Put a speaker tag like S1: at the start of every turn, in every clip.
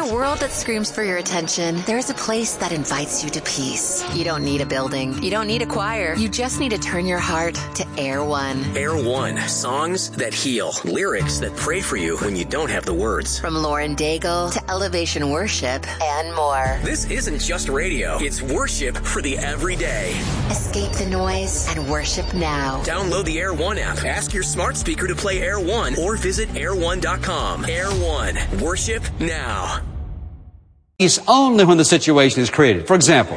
S1: a world that screams for your attention, there's a place that invites you to peace. You don't need a building. You don't need a choir. You just need to turn your heart to Air One.
S2: Air One. Songs that heal. Lyrics that pray for you when you don't have the words.
S1: From Lauren Daigle to Elevation Worship and more.
S2: This isn't just radio. It's worship for the everyday.
S1: Escape the noise and worship now.
S2: Download the Air One app. Ask your smart speaker to play Air One or visit air1.com. Air One. Worship now.
S3: Peace only when the situation is created. For example,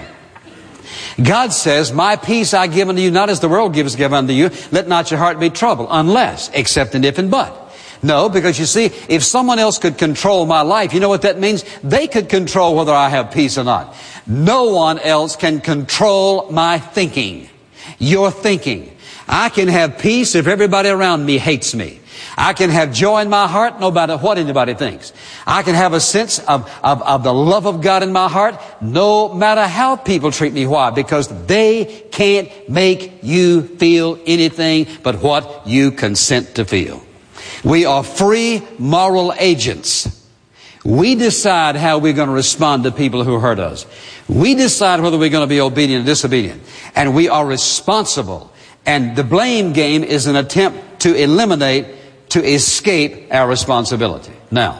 S3: God says, my peace I give unto you, not as the world gives, give unto you. Let not your heart be troubled, unless, except and if and but. No, because you see, if someone else could control my life, you know what that means? They could control whether I have peace or not. No one else can control my thinking. Your thinking. I can have peace if everybody around me hates me. I can have joy in my heart no matter what anybody thinks. I can have a sense of the love of God in my heart no matter how people treat me. Why? Because they can't make you feel anything but what you consent to feel. We are free moral agents. We decide how we're going to respond to people who hurt us. We decide whether we're going to be obedient or disobedient. And we are responsible. And the blame game is an attempt to eliminate, to escape our responsibility. Now,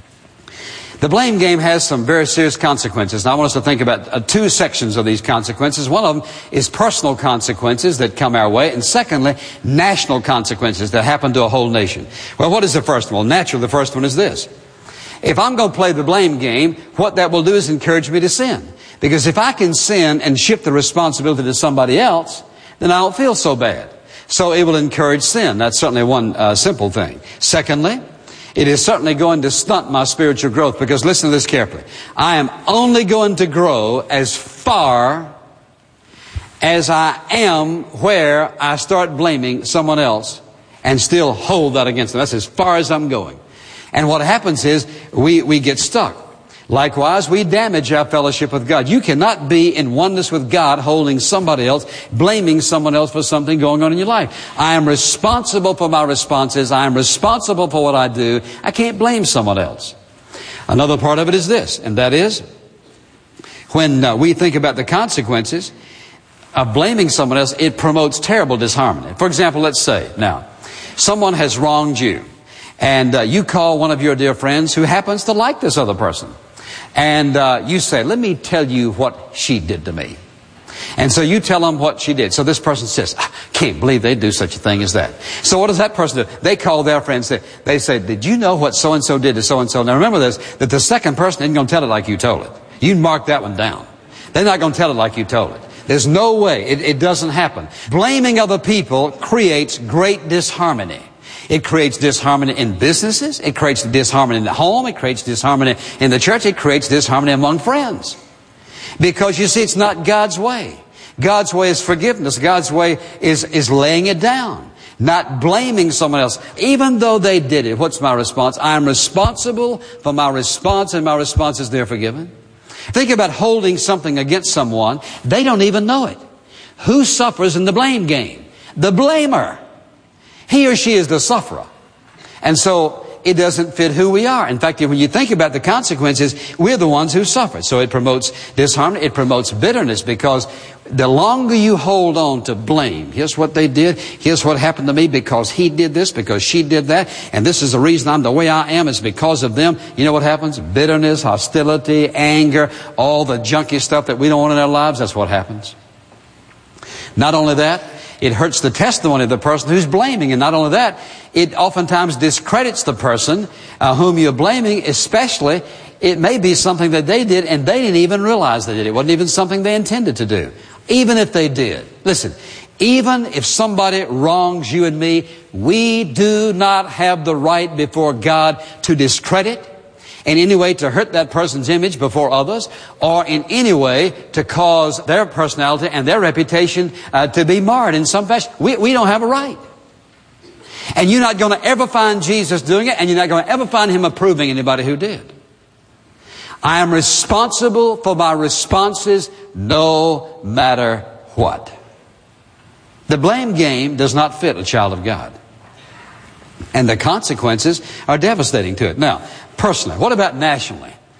S3: the blame game has some very serious consequences. And I want us to think about two sections of these consequences. One of them is personal consequences that come our way. And secondly, national consequences that happen to a whole nation. Well, what is the first one? Well, naturally, the first one is this. If I'm going to play the blame game, what that will do is encourage me to sin. Because if I can sin and shift the responsibility to somebody else, then I don't feel so bad. So it will encourage sin. That's certainly one simple thing. Secondly, it is certainly going to stunt my spiritual growth, because listen to this carefully. I am only going to grow as far as I am where I start blaming someone else and still hold that against them. That's as far as I'm going. And what happens is we get stuck. Likewise, we damage our fellowship with God. You cannot be in oneness with God holding somebody else, blaming someone else for something going on in your life. I am responsible for my responses. I am responsible for what I do. I can't blame someone else. Another part of it is this, and that is when we think about the consequences of blaming someone else, it promotes terrible disharmony. For example, let's say now, someone has wronged you, and you call one of your dear friends who happens to like this other person. And you say, let me tell you what she did to me. And so you tell them what she did. So this person says, I can't believe they do such a thing as that. So what does that person do? They call their friends. They say, did you know what so-and-so did to so-and-so? Now remember this, that the second person isn't going to tell it like you told it. You mark that one down. They're not going to tell it like you told it. There's no way. It doesn't happen. Blaming other people creates great disharmony. It creates disharmony in businesses. It creates disharmony in the home. It creates disharmony in the church. It creates disharmony among friends. Because you see, it's not God's way. God's way is forgiveness. God's way is laying it down. Not blaming someone else. Even though they did it, what's my response? I am responsible for my response, and my response is they're forgiven. Think about holding something against someone. They don't even know it. Who suffers in the blame game? The blamer. He or she is the sufferer. And so it doesn't fit who we are. In fact, when you think about the consequences, we're the ones who suffer. So it promotes disharmony. It promotes bitterness, because the longer you hold on to blame, here's what they did, here's what happened to me because he did this, because she did that, and this is the reason I'm the way I am, is because of them. You know what happens? Bitterness, hostility, anger, all the junky stuff that we don't want in our lives, that's what happens. Not only that, it hurts the testimony of the person who's blaming. And not only that, it oftentimes discredits the person whom you're blaming, especially it may be something that they did and they didn't even realize they did. It wasn't even something they intended to do. Even if they did. Listen, even if somebody wrongs you and me, we do not have the right before God to discredit, in any way to hurt that person's image before others, or in any way to cause their personality and their reputation to be marred in some fashion. We don't have a right. And you're not going to ever find Jesus doing it, and you're not going to ever find him approving anybody who did. I am responsible for my responses no matter what. The blame game does not fit a child of God. And the consequences are devastating to it. Now, personally, what about nationally?